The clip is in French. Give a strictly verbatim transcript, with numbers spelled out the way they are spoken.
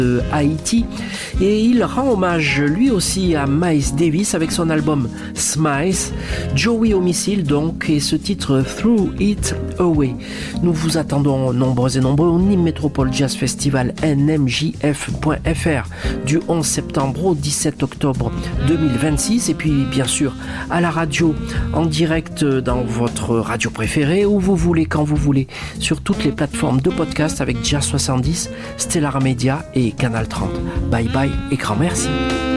de Haïti et il rend hommage lui aussi à Miles Davis avec son album Smiles, Joey Homicile donc et ce titre Threw It Away. Nous vous attendons nombreux et nombreux au Nîmes Métropole Jazz Festival N M J F point F R du onze septembre au dix-sept octobre deux mille vingt-six et puis bien sûr à la radio en direct dans votre radio préférée où vous voulez, quand vous voulez, sur toutes les plateformes de podcast avec Jazz soixante-dix, Stellar Media et Canal trente. Bye bye et grand merci.